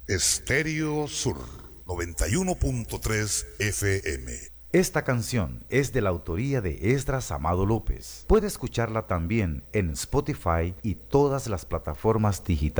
Estéreo Sur 91.3 FM. Esta canción es de la autoría de Esdras Amado López. Puede escucharla también en Spotify y todas las plataformas digitales.